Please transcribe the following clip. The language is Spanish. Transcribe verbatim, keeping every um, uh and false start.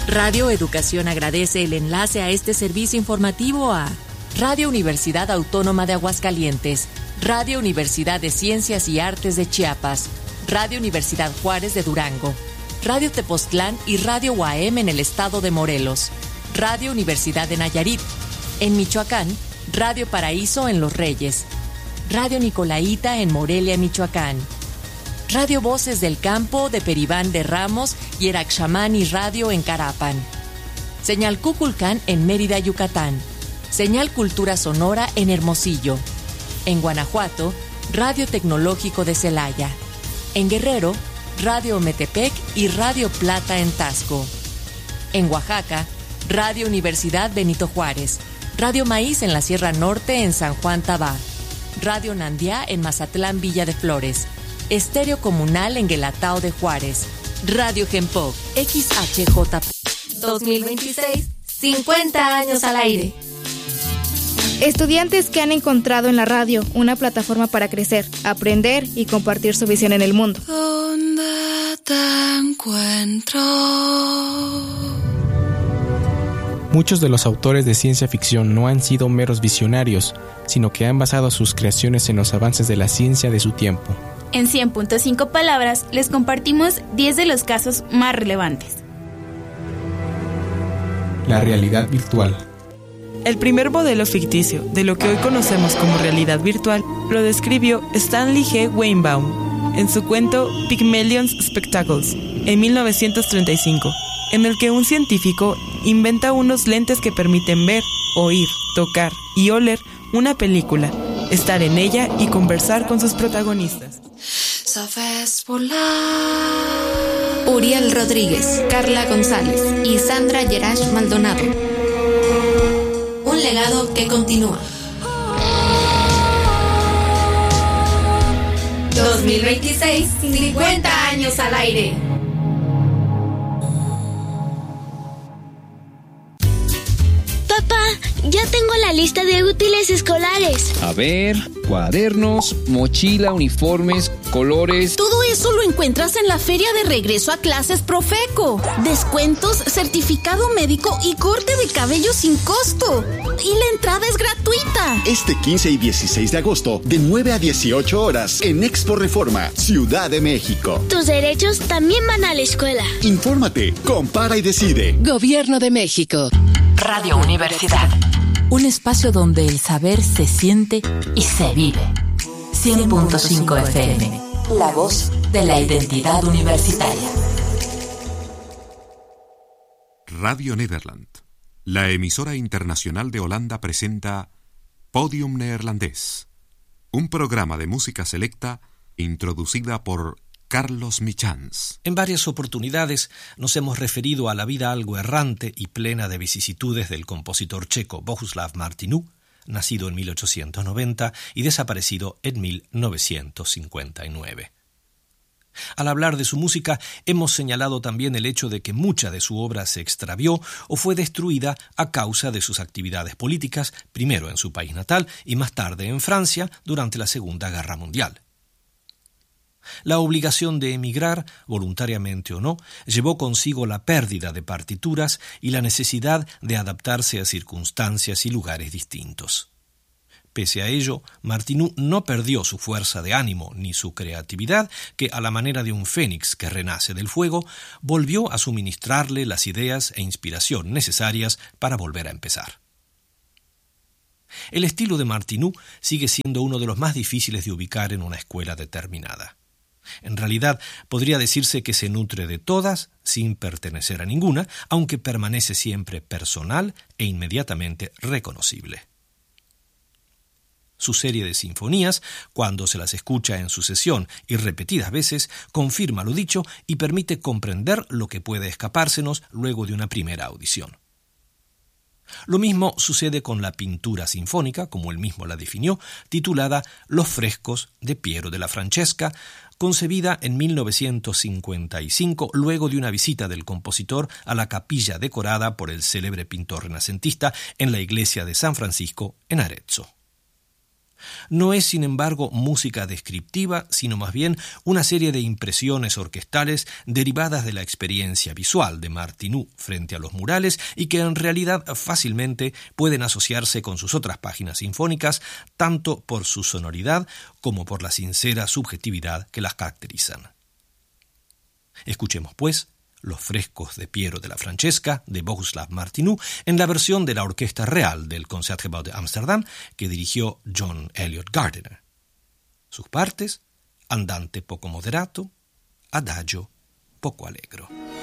Radio Educación agradece el enlace a este servicio informativo a Radio Universidad Autónoma de Aguascalientes, Radio Universidad de Ciencias y Artes de Chiapas, Radio Universidad Juárez de Durango, Radio Tepoztlán y Radio U A M en el estado de Morelos, Radio Universidad de Nayarit, en Michoacán, Radio Paraíso en Los Reyes, Radio Nicolaita en Morelia, Michoacán, Radio Voces del Campo de Peribán de Ramos y Eraxamani Radio en Carapan, Señal Cuculcán en Mérida, Yucatán, Señal Cultura Sonora en Hermosillo, en Guanajuato, Radio Tecnológico de Celaya, en Guerrero, Radio Metepec y Radio Plata en Tasco, en Oaxaca, Radio Universidad Benito Juárez, Radio Maíz en la Sierra Norte en San Juan Tabá, Radio Nandiá en Mazatlán Villa de Flores, Estéreo Comunal en Guelatao de Juárez, Radio Gempoc, X H J P. dos mil veintiséis, cincuenta años al aire. Estudiantes que han encontrado en la radio una plataforma para crecer, aprender y compartir su visión en el mundo. ¿Dónde te encuentro? Muchos de los autores de ciencia ficción no han sido meros visionarios, sino que han basado sus creaciones en los avances de la ciencia de su tiempo. En cien punto cinco palabras les compartimos diez de los casos más relevantes. La realidad virtual. El primer modelo ficticio de lo que hoy conocemos como realidad virtual lo describió Stanley G. Weinbaum en su cuento Pygmalion's Spectacles en mil novecientos treinta y cinco, en el que un científico inventa unos lentes que permiten ver, oír, tocar y oler una película, estar en ella y conversar con sus protagonistas. Sabes volar. Uriel Rodríguez, Carla González y Sandra Yerash Maldonado. Un legado que continúa. dos mil veintiséis, cincuenta años al aire. Papá, ya tengo la lista de útiles escolares. A ver, cuadernos, mochila, uniformes, colores. Todo eso lo encuentras en la Feria de Regreso a Clases Profeco. Descuentos, certificado médico y corte de cabello sin costo. Y la entrada es gratuita. Este quince y dieciséis de agosto, de nueve a dieciocho horas, en Expo Reforma, Ciudad de México. Tus derechos también van a la escuela. Infórmate, compara y decide. Gobierno de México. Radio Universidad. Un espacio donde el saber se siente y se vive. cien punto cinco F M. La voz de la identidad universitaria. Radio Nederland. La emisora internacional de Holanda presenta Podium Neerlandés, un programa de música selecta introducida por Carlos Michans. En varias oportunidades nos hemos referido a la vida algo errante y plena de vicisitudes del compositor checo Bohuslav Martinů, nacido en mil ochocientos noventa y desaparecido en mil novecientos cincuenta y nueve. Al hablar de su música, hemos señalado también el hecho de que mucha de su obra se extravió o fue destruida a causa de sus actividades políticas, primero en su país natal y más tarde en Francia durante la Segunda Guerra Mundial. La obligación de emigrar, voluntariamente o no, llevó consigo la pérdida de partituras y la necesidad de adaptarse a circunstancias y lugares distintos. Pese a ello, Martinů no perdió su fuerza de ánimo ni su creatividad, que, a la manera de un fénix que renace del fuego, volvió a suministrarle las ideas e inspiración necesarias para volver a empezar. El estilo de Martinů sigue siendo uno de los más difíciles de ubicar en una escuela determinada. En realidad, podría decirse que se nutre de todas sin pertenecer a ninguna, aunque permanece siempre personal e inmediatamente reconocible. Su serie de sinfonías, cuando se las escucha en sucesión y repetidas veces, confirma lo dicho y permite comprender lo que puede escapársenos luego de una primera audición. Lo mismo sucede con la pintura sinfónica, como él mismo la definió, titulada Los frescos de Piero della Francesca, concebida en mil novecientos cincuenta y cinco luego de una visita del compositor a la capilla decorada por el célebre pintor renacentista en la iglesia de San Francisco en Arezzo. No es, sin embargo, música descriptiva, sino más bien una serie de impresiones orquestales derivadas de la experiencia visual de Martinů frente a los murales y que en realidad fácilmente pueden asociarse con sus otras páginas sinfónicas, tanto por su sonoridad como por la sincera subjetividad que las caracterizan. Escuchemos, pues, los frescos de Piero de la Francesca de Bohuslav Martinů en la versión de la Orquesta Real del Concertgebouw de Ámsterdam que dirigió John Eliot Gardiner. Sus partes: andante poco moderato, adagio poco allegro.